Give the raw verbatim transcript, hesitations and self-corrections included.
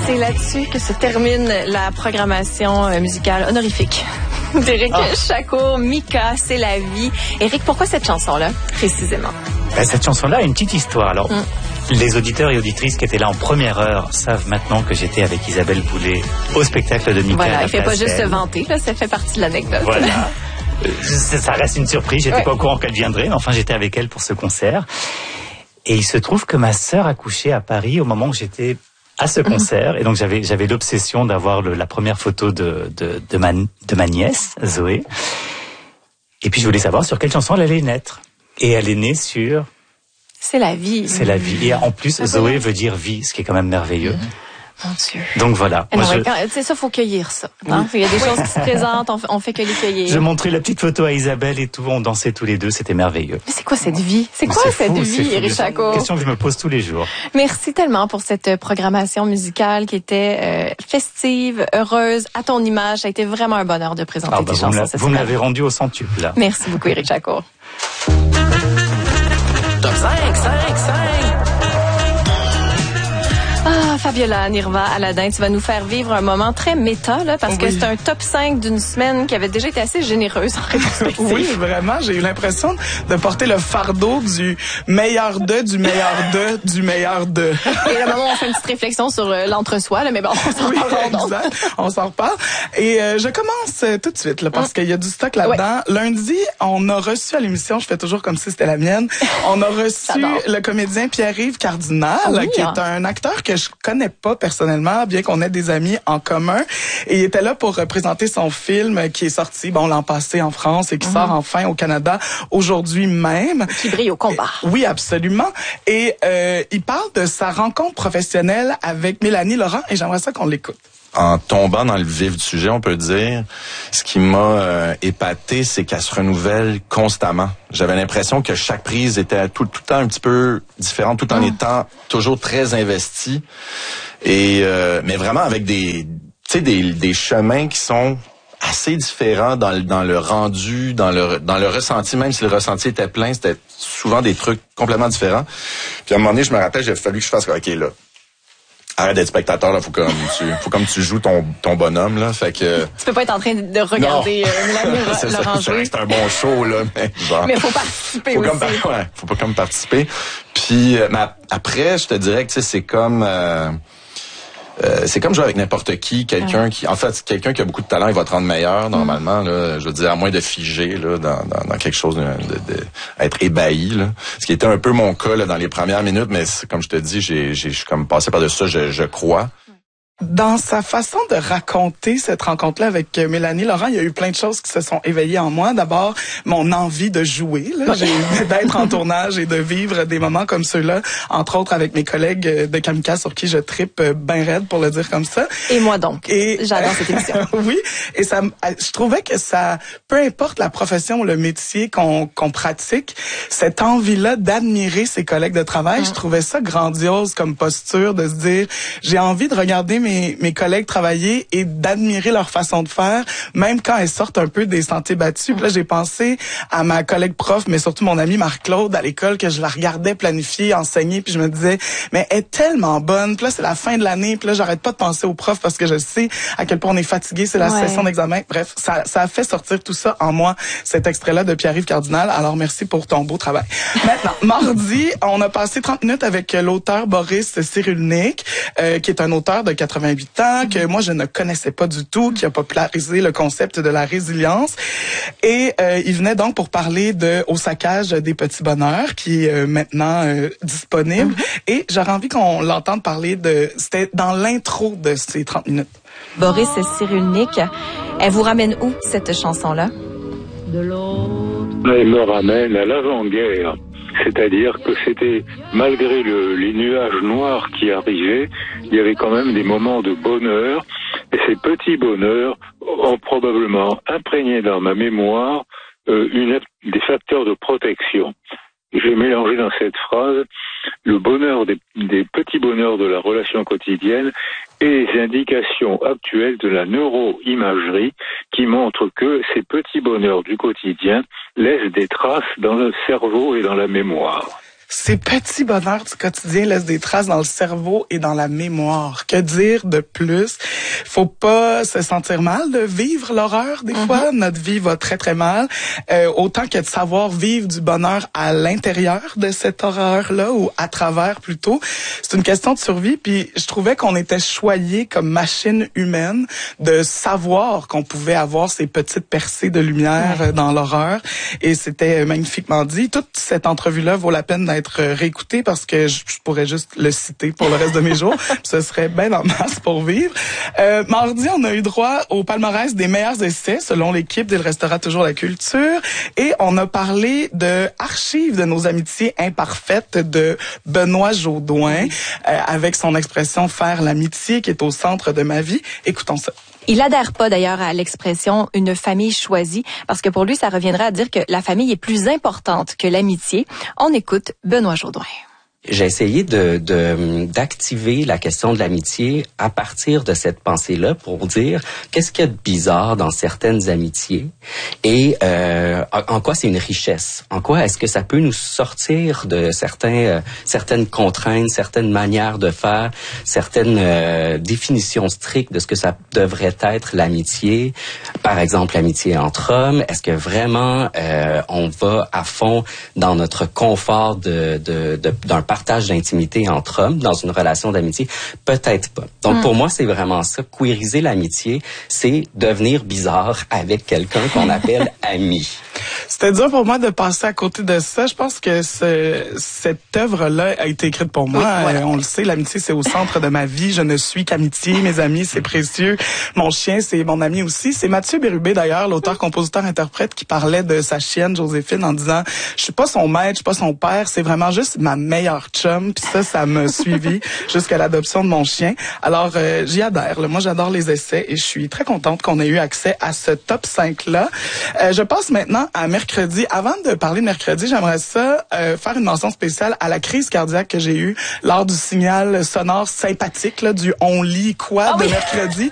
C'est là-dessus que se termine la programmation musicale honorifique d'Éric ah. Chacour. Mika, c'est la vie. Éric, pourquoi cette chanson-là, précisément? Ben, cette chanson-là a une petite histoire. Alors, mm. les auditeurs et auditrices qui étaient là en première heure savent maintenant que j'étais avec Isabelle Boulay au spectacle de Mika. Voilà, il ne fait pas juste se vanter, là, ça fait partie de l'anecdote. Voilà. Ça reste une surprise. J'étais ouais. pas au courant qu'elle viendrait, mais enfin, j'étais avec elle pour ce concert. Et il se trouve que ma sœur a couché à Paris au moment où j'étais à ce concert, et donc j'avais j'avais l'obsession d'avoir le, la première photo de de de ma de ma nièce Zoé. Et puis je voulais savoir sur quelle chanson elle allait naître. Et elle est née sur C'est la vie. C'est la vie. Et en plus ah, Zoé veut dire vie, ce qui est quand même merveilleux. Mm-hmm. Mon Dieu. Donc voilà. Moi, je... C'est ça, faut cueillir ça. Hein? Il y a des choses qui se présentent, on fait, on fait que les cueillir. Je montrais la petite photo à Isabelle et tout, on dansait tous les deux, c'était merveilleux. Mais c'est quoi cette vie? C'est quoi c'est cette fou, vie, Éric Chacour? C'est une question que je me pose tous les jours. Merci tellement pour cette programmation musicale qui était euh, festive, heureuse, à ton image. Ça a été vraiment un bonheur de présenter ah, bah, tes vous chansons. Me vous me l'avez rendu au centuple, là. Merci beaucoup, Éric Chacour. Top cinq, cinq, cinq. Ah, Fabiola, Nirva, Aladdin, tu vas nous faire vivre un moment très méta, là, parce oui. que c'est un top cinq d'une semaine qui avait déjà été assez généreuse en rétrospective. Oui, vraiment, j'ai eu l'impression de porter le fardeau du meilleur de, du meilleur de, du meilleur de. Et là, maman, on fait une petite réflexion sur euh, l'entre-soi, là, mais bon, on s'en oui, reparle. Exact, on s'en reparle. Et euh, je commence euh, tout de suite, là, parce mm. qu'il y a du stock là-dedans. Ouais. Lundi, on a reçu à l'émission, je fais toujours comme si c'était la mienne, on a reçu le comédien Pierre-Yves Cardinal, ah oui, qui hein. est un acteur que je connais pas personnellement, bien qu'on ait des amis en commun. Et il était là pour représenter son film qui est sorti, bon, l'an passé en France et qui mm-hmm. sort enfin au Canada aujourd'hui même. Qui brille au combat. Et, oui, absolument. Et euh, il parle de sa rencontre professionnelle avec Mélanie Laurent et j'aimerais ça qu'on l'écoute. En tombant dans le vif du sujet, on peut dire, ce qui m'a euh, épaté, c'est qu'elle se renouvelle constamment. J'avais l'impression que chaque prise était tout, tout le temps un petit peu différente, tout en mmh. étant toujours très investie. Et euh, mais vraiment avec des, tu sais, des, des chemins qui sont assez différents dans le, dans le rendu, dans le, dans le ressenti, même si le ressenti était plein, c'était souvent des trucs complètement différents. Puis à un moment donné, je me rappelle, il a fallu que je fasse, OK, là, arrête d'être spectateur, là, faut comme tu, faut comme tu joues ton, ton bonhomme, là, fait que... Tu peux pas être en train de regarder euh, Mélanie Laurent jouer. C'est un bon show, là, mais genre... Mais faut participer faut aussi. Comme, ouais, faut pas comme participer. Puis, euh, mais après, je te dirais que, tu sais, c'est comme... Euh, Euh, c'est comme jouer avec n'importe qui, quelqu'un ouais. qui, en fait, quelqu'un qui a beaucoup de talent, il va te rendre meilleur normalement. Mm. Là, je veux dire, à moins de figer là dans, dans, dans quelque chose, de, de, de être ébahi. Là. Ce qui était un peu mon cas là, dans les premières minutes, mais comme je te dis, j'ai, j'ai, je suis comme passé par-dessus ça, je, je crois. Dans sa façon de raconter cette rencontre-là avec Mélanie Laurent, il y a eu plein de choses qui se sont éveillées en moi. D'abord, mon envie de jouer, là. J'ai d'être en tournage et de vivre des moments comme ceux-là, entre autres avec mes collègues de Kamika sur qui je trippe ben raide, pour le dire comme ça. Et moi donc, et j'adore cette émission. Oui, et ça, je trouvais que ça, peu importe la profession ou le métier qu'on qu'on pratique, cette envie-là d'admirer ses collègues de travail, mmh. je trouvais ça grandiose comme posture de se dire, j'ai envie de regarder mes, mes collègues travailler et d'admirer leur façon de faire, même quand elles sortent un peu des sentiers battus. Puis là, j'ai pensé à ma collègue prof, mais surtout mon amie Marc-Claude à l'école, que je la regardais planifier, enseigner, puis je me disais, mais elle est tellement bonne. Puis là, c'est la fin de l'année, puis là, j'arrête pas de penser aux profs parce que je sais à quel point on est fatigué, c'est la ouais. session d'examen. Bref, ça, ça a fait sortir tout ça en moi, cet extrait-là de Pierre-Yves Cardinal. Alors, merci pour ton beau travail. Maintenant, mardi, on a passé trente minutes avec l'auteur Boris Cyrulnik, euh, qui est un auteur de quatre-vingt-huit ans, que moi, je ne connaissais pas du tout, qui a popularisé le concept de la résilience. Et euh, il venait donc pour parler de Au saccage des petits bonheurs, qui est euh, maintenant euh, disponible. Mm-hmm. Et j'aurais envie qu'on l'entende parler de... C'était dans l'intro de ces trente minutes. Boris Cyrulnik, elle vous ramène où, cette chanson-là? Elle me ramène à l'avant-guerre. C'est-à-dire que c'était, malgré le, les nuages noirs qui arrivaient, il y avait quand même des moments de bonheur. Et ces petits bonheurs ont probablement imprégné dans ma mémoire euh, une, des facteurs de protection. J'ai mélangé dans cette phrase le bonheur des, des petits bonheurs de la relation quotidienne et les indications actuelles de la neuroimagerie qui montrent que ces petits bonheurs du quotidien laissent des traces dans le cerveau et dans la mémoire. Ces petits bonheurs du quotidien laissent des traces dans le cerveau et dans la mémoire. Que dire de plus? Faut pas se sentir mal de vivre l'horreur des mm-hmm. fois. Notre vie va très, très mal. Euh, autant que de savoir vivre du bonheur à l'intérieur de cette horreur-là ou à travers plutôt. C'est une question de survie. Puis je trouvais qu'on était choyés comme machine humaine de savoir qu'on pouvait avoir ces petites percées de lumière ouais. dans l'horreur. Et c'était magnifiquement dit. Toute cette entrevue-là vaut la peine d'être réécoutée parce que je, je pourrais juste le citer pour le reste de mes jours. Ce serait bien en masse pour vivre. Euh, mardi, on a eu droit au palmarès des meilleurs essais selon l'équipe d'Il restera toujours la culture. Et on a parlé de Archives de nos amitiés imparfaites de Benoît Jaudoin euh, avec son expression « faire l'amitié » qui est au centre de ma vie. Écoutons ça. Il adhère pas d'ailleurs à l'expression « une famille choisie » parce que pour lui, ça reviendrait à dire que la famille est plus importante que l'amitié. On écoute Benoît Jaudoin. J'ai essayé de, de d'activer la question de l'amitié à partir de cette pensée-là pour dire qu'est-ce qu'il y a de bizarre dans certaines amitiés et euh, en quoi c'est une richesse. En quoi est-ce que ça peut nous sortir de certains euh, certaines contraintes, certaines manières de faire, certaines euh, définitions strictes de ce que ça devrait être l'amitié. Par exemple, l'amitié entre hommes. Est-ce que vraiment euh, on va à fond dans notre confort de, de, de d'un partage d'intimité entre hommes dans une relation d'amitié? Peut-être pas. Donc, mm. pour moi, c'est vraiment ça. Queeriser l'amitié, c'est devenir bizarre avec quelqu'un qu'on appelle ami. C'était dur pour moi de passer à côté de ça. Je pense que ce, cette œuvre-là a été écrite pour moi. Oui, voilà. euh, on le sait, l'amitié, c'est au centre de ma vie. Je ne suis qu'amitié. Mes amis, c'est précieux. Mon chien, c'est mon ami aussi. C'est Mathieu Bérubé, d'ailleurs, l'auteur, compositeur, interprète, qui parlait de sa chienne, Joséphine, en disant « Je suis pas son maître, je suis pas son père, c'est vraiment juste ma meilleure chum. » Puis ça, ça m'a suivi jusqu'à l'adoption de mon chien. Alors, euh, j'y adhère. Là. Moi, j'adore les essais et je suis très contente qu'on ait eu accès à ce top cinq-là. Euh, je passe maintenant à mercredi. Avant de parler de mercredi, j'aimerais ça euh, faire une mention spéciale à la crise cardiaque que j'ai eue lors du signal sonore sympathique là, du « on lit quoi » ah, de oui. mercredi.